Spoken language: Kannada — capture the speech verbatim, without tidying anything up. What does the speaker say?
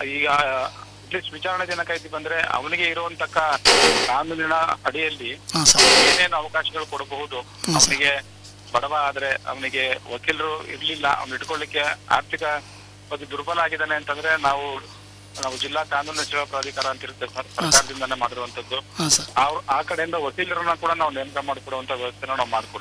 ಈಗ ಅಟ್ಲೀಸ್ಟ್ ವಿಚಾರಣೆ ದಿನ ಕಾಯ್ದು ಬಂದ್ರೆ ಅವನಿಗೆ ಇರುವಂತ ಕಾನೂನಿನ ಅಡಿಯಲ್ಲಿ ಹಾಂ ಸರ್. ಏನೇನು ಅವಕಾಶಗಳು ಕೊಡಬಹುದು. ಅವನಿಗೆ ಬಡವ ಆದ್ರೆ ಅವನಿಗೆ ವಕೀಲರು ಇರ್ಲಿಲ್ಲ, ಅವ್ನು ಇಟ್ಕೊಳ್ಳಿಕ್ಕೆ ಆರ್ಥಿಕ ಒಂದು ದುರ್ಬಲ ಆಗಿದ್ದಾನೆ ಅಂತಂದ್ರೆ ನಾವು ನಾವು ಜಿಲ್ಲಾ ಕಾನೂನು ಸೇವಾ ಪ್ರಾಧಿಕಾರ ಅಂತ ಇರುತ್ತೆ ಸರ್, ಸರ್ಕಾರದಿಂದಾನೇ ಮಾಡಿರುವಂತದ್ದು. ಹಾಂ ಸರ್. ಆ ಕಡೆಯಿಂದ ವಕೀಲರನ್ನ ಕೂಡ ನಾವು ನೇಮಕ ಮಾಡಿಕೊಡುವಂತ ವ್ಯವಸ್ಥೆನ ನಾವು ಮಾಡ್ಕೊಡ್ತೀವಿ.